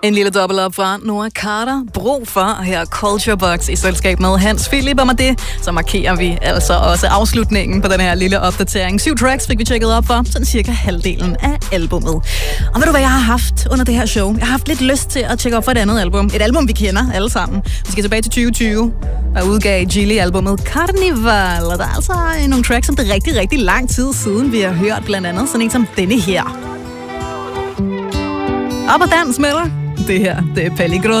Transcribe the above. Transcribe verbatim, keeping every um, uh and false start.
En lille dobbelt op fra Noah Carter. Brug for her Culture Box i selskab med Hans Philip. Og med det, så markerer vi altså også afslutningen på den her lille opdatering. Syv tracks fik vi tjekket op for, sådan cirka halvdelen af albummet. Og ved du, hvad jeg har haft under det her show? Jeg har haft lidt lyst til at tjekke op for et andet album. Et album, vi kender alle sammen. Vi skal tilbage til tyve tyve, der udgav Gilly-albummet Carnival. Og der er altså nogle tracks, som det er rigtig, rigtig lang tid siden, vi har hørt. Blandt andet sådan en som denne her. Op og dans med dig. Det her, det er Peligro.